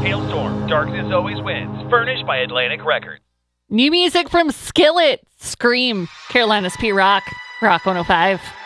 Hailstorm, Darkness Always Wins, furnished by Atlantic Records. New music from Skillet, Scream, Carolina's P Rock, Rock 105.